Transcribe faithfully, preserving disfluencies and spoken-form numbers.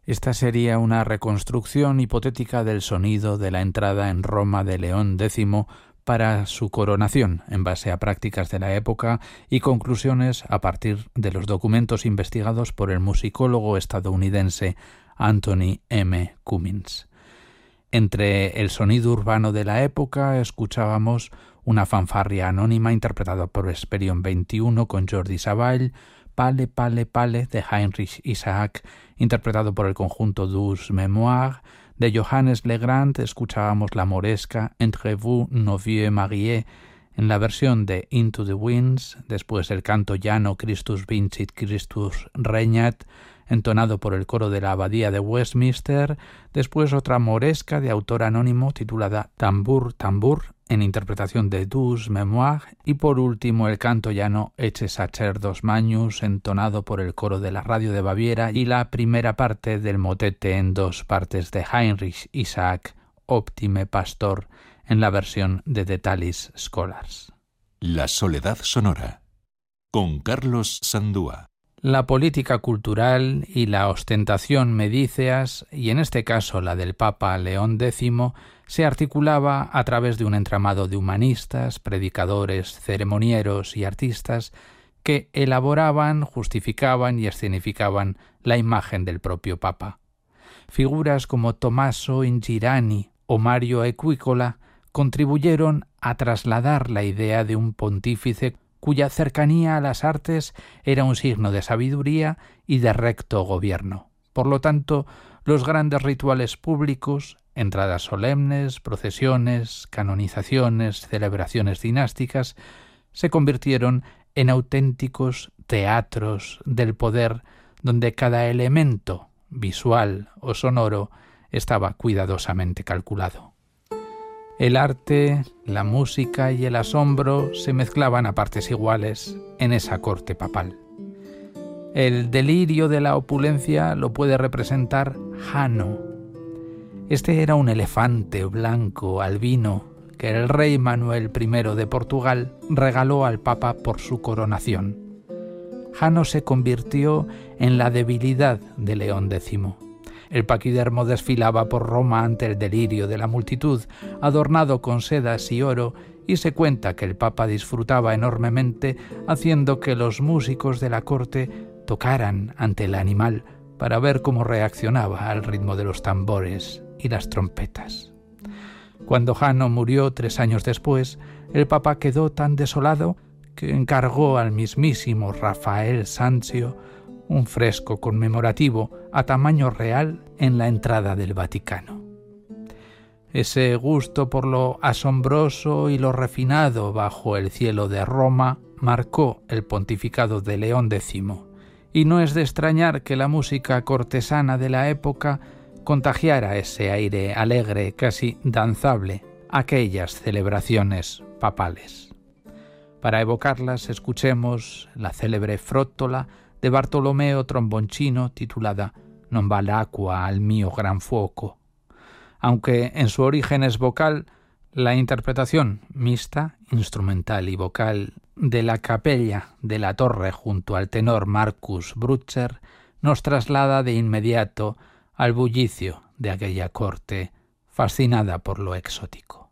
Esta sería una reconstrucción hipotética del sonido de la entrada en Roma de León X para su coronación, en base a prácticas de la época y conclusiones a partir de los documentos investigados por el musicólogo estadounidense Anthony M. Cummins. Entre el sonido urbano de la época escuchábamos una fanfarria anónima interpretada por Hesperion veintiuno con Jordi Savall, Pale, Pale, Pale de Heinrich Isaac, interpretado por el conjunto Douze Mémoires. De Johannes Legrand escuchábamos la moresca Entre vous, nos vieux mariés, en la versión de Into the Winds, después el canto llano Christus vincit, Christus regnat, entonado por el coro de la abadía de Westminster, después otra moresca de autor anónimo titulada Tambour, Tambour, en interpretación de Douze Mémoires, y por último el canto llano Ecce Sacerdos Magnus, entonado por el coro de la radio de Baviera, y la primera parte del motete en dos partes de Heinrich Isaac, Optime Pastor, en la versión de The Tallis Scholars. La soledad sonora, con Carlos Sandúa. La política cultural y la ostentación medíceas, y en este caso la del Papa León X, se articulaba a través de un entramado de humanistas, predicadores, ceremonieros y artistas que elaboraban, justificaban y escenificaban la imagen del propio Papa. Figuras como Tommaso Ingirani o Mario Equícola contribuyeron a trasladar la idea de un pontífice cuya cercanía a las artes era un signo de sabiduría y de recto gobierno. Por lo tanto, los grandes rituales públicos, entradas solemnes, procesiones, canonizaciones, celebraciones dinásticas, se convirtieron en auténticos teatros del poder donde cada elemento visual o sonoro estaba cuidadosamente calculado. El arte, la música y el asombro se mezclaban a partes iguales en esa corte papal. El delirio de la opulencia lo puede representar Jano. Este era un elefante blanco albino que el rey Manuel primero de Portugal regaló al Papa por su coronación. Jano se convirtió en la debilidad de León X. El paquidermo desfilaba por Roma ante el delirio de la multitud, adornado con sedas y oro, y se cuenta que el Papa disfrutaba enormemente haciendo que los músicos de la corte tocaran ante el animal para ver cómo reaccionaba al ritmo de los tambores y las trompetas. Cuando Jano murió tres años después, el Papa quedó tan desolado que encargó al mismísimo Rafael Sanzio un fresco conmemorativo a tamaño real en la entrada del Vaticano. Ese gusto por lo asombroso y lo refinado bajo el cielo de Roma marcó el pontificado de León X, y no es de extrañar que la música cortesana de la época contagiara ese aire alegre, casi danzable, aquellas celebraciones papales. Para evocarlas, escuchemos la célebre frótola de Bartolomeo Tromboncino titulada Non va l'acqua al mio gran fuoco. Aunque en su origen es vocal, la interpretación mixta, instrumental y vocal de la capella de la torre junto al tenor Marcus Brucher nos traslada de inmediato al bullicio de aquella corte fascinada por lo exótico.